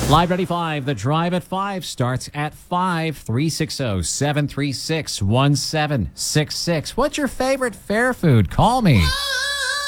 Live 95, the drive at 5 starts at 5. 360-736-1766. What's your favorite fair food? Call me.